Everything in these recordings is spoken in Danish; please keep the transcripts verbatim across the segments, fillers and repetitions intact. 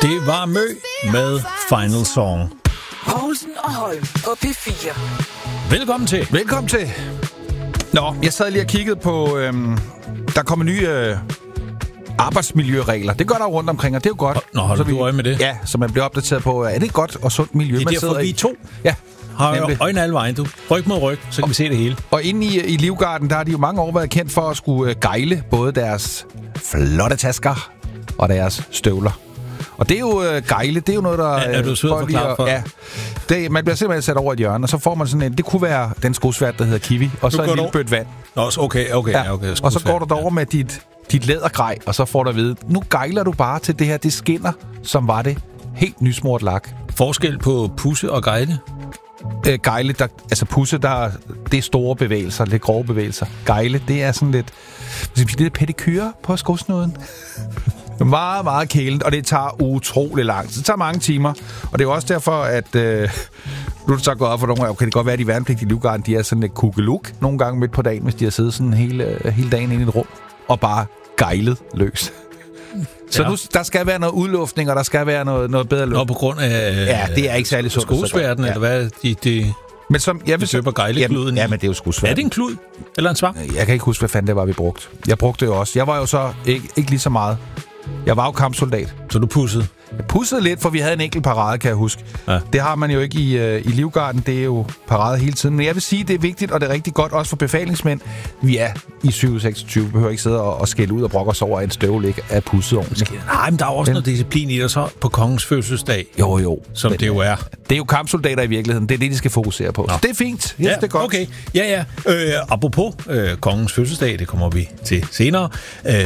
Det var Mø med Final Song. Poulsen og Holm på P fire. Velkommen til. Velkommen til. Nå, jeg sad lige og kiggede på... Øhm, der kommer nye øh, arbejdsmiljøregler. Det gør der rundt omkring, og det er jo godt. Nå, holder du øje med det? Ja, så man bliver opdateret på, er det et godt og sundt miljø, det er man derfor, sidder vi i? to Ja, har jo nemlig. øjne alle vejen, du. Ryg mod ryg, så kan og, vi se det hele. Og inde i, i Livgarden, der har de jo mange år været kendt for at skulle øh, gejle både deres flotte tasker og deres støvler. Og det er jo øh, gejle, det er jo noget, der... Er, er du sød at forklare for? Ja, det, man bliver simpelthen sat over et hjørne, og så får man sådan en... Det kunne være den skosvært, der hedder Kiwi, og så en lille bødt vand. Nå, okay, okay, ja. okay. Og så går du derover med dit, dit lædergrej, og så får du at vide, nu gejler du bare til det her, det skinner, som var det helt nysmurt lak. Forskel på pusse og gejle? Øh, gejle, der, altså pusse, der, det er store bevægelser, lidt grove bevægelser. Gejle, det er sådan lidt... lidt pedikyre på skosnuden. Meget, meget kælent, og det tager utrolig langt. Det tager mange timer, og det er jo også derfor, at... Øh, nu er det så gået op for nogle af, okay, det kan godt være, at de værnepligtige i Livgarden, de er sådan lidt kugeluk nogle gange midt på dagen, hvis de har siddet sådan hele, hele dagen inde i et rum, og bare gejlet løs. Så ja. Nu, der skal være noget udluftning, og der skal være noget, noget bedre luft. Nå, på grund af... Ja, det er ikke særlig sundt. Skosværten, ja. Eller hvad? De, de, men som, jeg vil døber gejlekluden. Ja, men det er jo skosværten. Er det en klud? Eller en svang? Jeg kan ikke huske, hvad fanden det var, vi brugte. Jeg brugte det jo også. Jeg var jo så ikke, ikke lige så meget. Jeg var jo kampsoldat. Så du pussede? Jeg pussede lidt, for vi havde en enkelt parade, kan jeg huske. Ja. Det har man jo ikke i, uh, i Livgarden. Det er jo parade hele tiden. Men jeg vil sige, det er vigtigt, og det er rigtig godt, også for befalingsmænd. Vi er i syv seksogtyve. Vi behøver ikke sidde og, og skælde ud og brokke os over, at en støvle ikke er pusset ordentligt. Nej, men der er også men... noget disciplin i det, så på kongens fødselsdag. Jo, jo. Som men, det jo er. Det er jo kampsoldater i virkeligheden. Det er det, de skal fokusere på. Så det er fint. Yes, ja, det er godt. Okay. Ja, ja. Øh, apropos øh, kongens fødselsdag, det kommer vi til senere. Øh,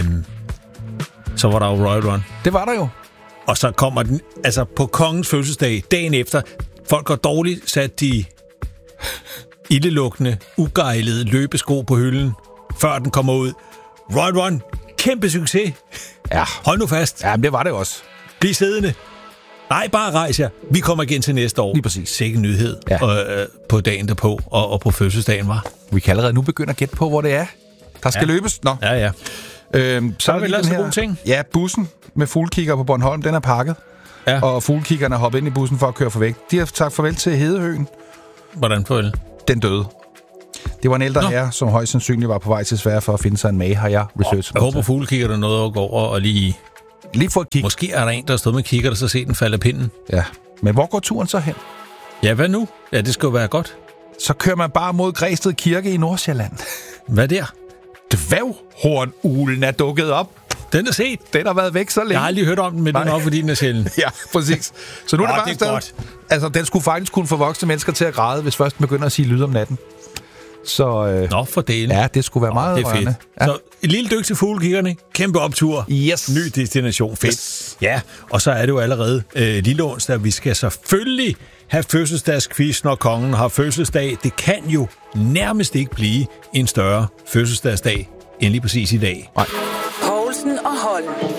så var der jo Royal Run. Det var der jo. Og så kommer den, altså på kongens fødselsdag, dagen efter, folk går dårligt, sat de ildelugtende, ugejlede løbesko på hylden, før den kommer ud. Royal Run, kæmpe succes. Ja. Hold nu fast. Ja, men det var det også. Bliv siddende. Nej, bare rejs jer. Vi kommer igen til næste år. Lige præcis. Sikke nyhed ja. øh, på dagen derpå, og, og på fødselsdagen var. Vi kan allerede nu begynde at gætte på, hvor det er. Der skal ja. løbes. Nå. Ja, ja. Øhm, så, så er vi ellers en god ting. Ja, bussen med fuglekigger på Bornholm, den er pakket. Ja. Og fuglekiggerne er hoppet ind i bussen for at køre for væk. De har sagt farvel til Hedehøen. Hvordan farvel? Den døde. Det var en ældre herre, som højst sandsynligt var på vej til Sverige for at finde sig en mage, har jeg researchet. Jeg håber, fuglekiggerne noget at gå over og lige... Lige få et kig. Måske er der en, der stod med kigger, der så se den falde af pinden. Ja, men hvor går turen så hen? Ja, hvad nu? Ja, det skal jo være godt. Så kører man bare mod Græsted Kirke i Nordsjælland. Hvad der? Dværghornuglen er dukket op. Den er set. Den har været væk så længe. Jeg har aldrig hørt om den, men den er nok, fordi den er sjældent. Ja, præcis. Så nu er oh, det bare det er godt. Altså, den skulle faktisk kunne få voksne mennesker til at græde, hvis først den begynder at sige lyd om natten. Så, øh, Nå, for delen. Ja, det skulle være oh, meget det er fedt. Ja. Så et lille dyk til fuglekiggerne. Kæmpe optur. Yes. Ny destination. Fedt. Yes. Ja, og så er det jo allerede øh, lille onsdag. Vi skal selvfølgelig have fødselsdagsquiz, når kongen har fødselsdag. Det kan jo nærmest ikke blive en større fødselsdagsdag end lige præcis i dag. Nej. Poulsen og Holm.